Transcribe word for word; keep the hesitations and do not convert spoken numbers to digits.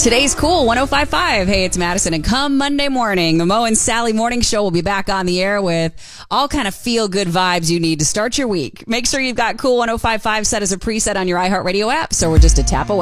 Today's Cool one oh five point five. Hey, it's Madison, and come Monday morning, the Mo and Sally Morning Show will be back on the air with all kind of feel-good vibes you need to start your week. Make sure you've got Cool one oh five point five set as a preset on your iHeartRadio app, so we're just a tap away.